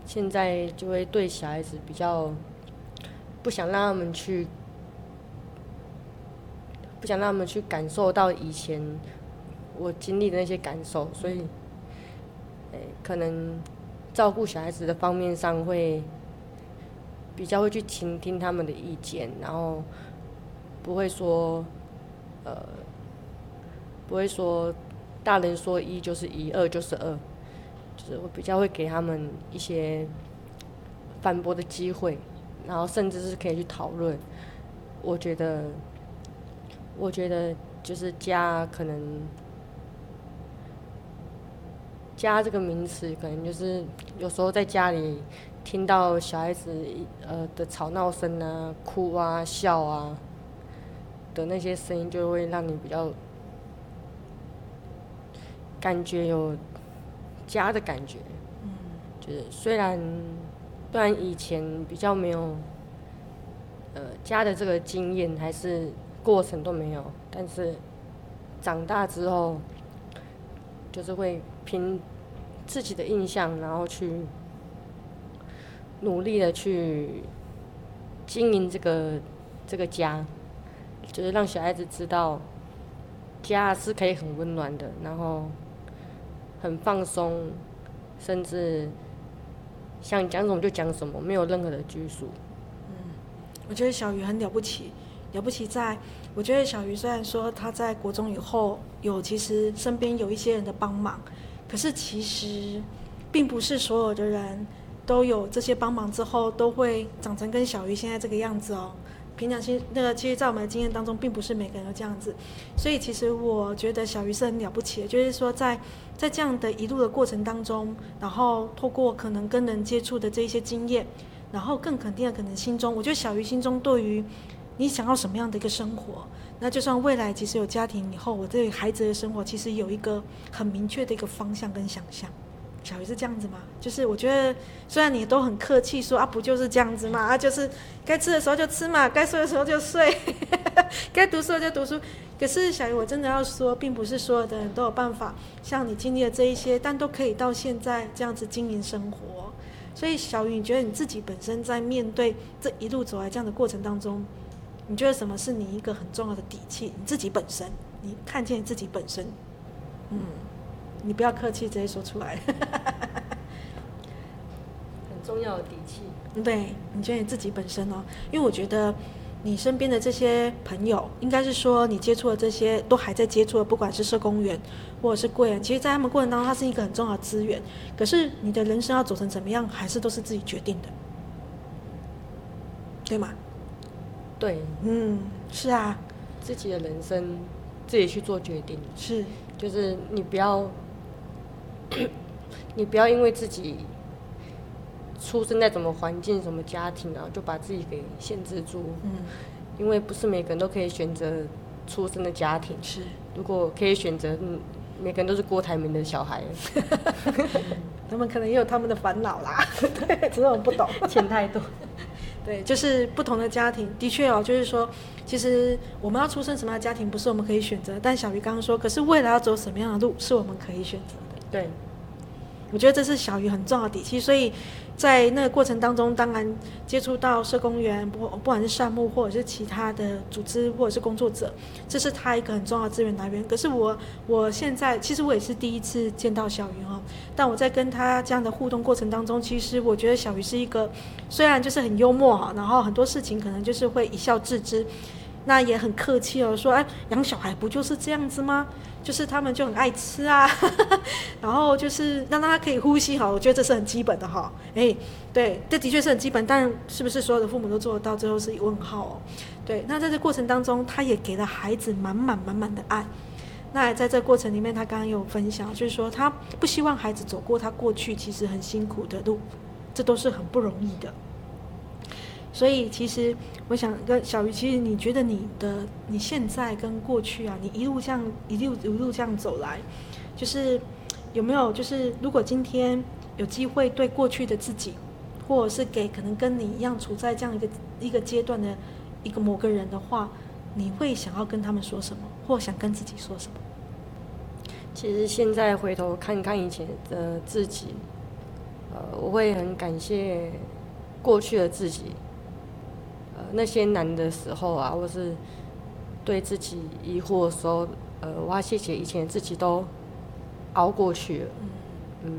现在就会对小孩子比较不想让他们去，不想让他们去感受到以前我经历的那些感受，所以，可能照顾小孩子的方面上会比较会去倾听他们的意见，然后不会说，呃，不会说大人说一就是一，二就是二，就是我比较会给他们一些反驳的机会，然后甚至是可以去讨论。我觉得，我觉得就是家可能家这个名词，可能就是有时候在家里听到小孩子的吵闹声啊、哭啊、笑啊的那些声音，就会让你比较感觉有家的感觉。就是虽然以前比较没有家的这个经验还是过程都没有，但是长大之后就是会凭自己的印象，然后去努力的去经营这个家，就是让小孩子知道家是可以很温暖的，然后很放松，甚至想讲什么就讲什么，没有任何的拘束。 我觉得小鱼很了不起，了不起在，我觉得小鱼虽然说他在国中以后其实身边有一些人的帮忙，可是其实并不是所有的人都有这些帮忙之后都会长成跟小鱼现在这个样子哦。平常其实在我们的经验当中，并不是每个人都这样子，所以其实我觉得小鱼是很了不起的，就是说在这样的一路的过程当中，然后透过可能跟人接触的这一些经验，然后更肯定的可能心中，我觉得小鱼心中对于你想要什么样的一个生活，那就算未来其实有家庭以后，我对孩子的生活其实有一个很明确的一个方向跟想象。小鱼是这样子吗？就是我觉得虽然你都很客气说啊，不就是这样子嘛，啊就是该吃的时候就吃嘛，该睡的时候就睡该读书的就读书，可是小鱼我真的要说，并不是所有的人都有办法像你经历了这一些，但都可以到现在这样子经营生活。所以小鱼，你觉得你自己本身在面对这一路走来这样的过程当中，你觉得什么是你一个很重要的底气？你自己本身，你看见你自己本身，你不要客气，直接说出来。 很重要的底气。 对，你觉得你自己本身哦，因为我觉得你身边的这些朋友，应该是说你接触的这些都还在接触的，不管是社工员或者是贵人，其实在他们过程当中，它是一个很重要的资源。可是你的人生要走成怎么样，还是都是自己决定的，对吗？ 对， 是啊， 自己的人生自己去做决定。 是， 就是你不要你不要因为自己出生在什么环境、什么家庭啊，就把自己给限制住。因为不是每个人都可以选择出生的家庭。 是， 如果可以选择，每个人都是郭台铭的小孩。 他们可能也有他们的烦恼啦，对，只是我们不懂， 钱太多。 对，就是不同的家庭，的确哦，就是说，其实我们要出生什么样的家庭，不是我们可以选择，但小鱼刚刚说，可是未来要走什么样的路，是我们可以选择的。 对， 我觉得这是小鱼很重要的底气，所以在那个过程当中，当然接触到社工员，不管是善牧或者是其他的组织或者是工作者，这是他一个很重要的资源来源。可是我现在其实我也是第一次见到小鱼哦，但我在跟他这样的互动过程当中，其实我觉得小鱼是一个虽然就是很幽默哈，然后很多事情可能就是会一笑置之。那也很客气哦，说哎，养小孩不就是这样子吗？就是他们就很爱吃啊，然后就是让他可以呼吸好，我觉得这是很基本的哈。对，这的确是很基本，但是不是所有的父母都做得到？最后是问号哦。对，那在这过程当中，他也给了孩子满满的爱。那在这过程里面，他刚刚有分享，就是说他不希望孩子走过他过去其实很辛苦的路，这都是很不容易的。所以其实我想跟小鱼，其实你觉得你现在跟过去啊，你一路这样走来，就是有没有就是如果今天有机会对过去的自己，或者是给可能跟你一样处在这样一个阶段的一个某个人的话，你会想要跟他们说什么，或想跟自己说什么？ 其实现在回头看看以前的自己， 我会很感谢过去的自己，那些难的时候啊，或是对自己疑惑的时候，我要谢谢以前的自己都熬过去了。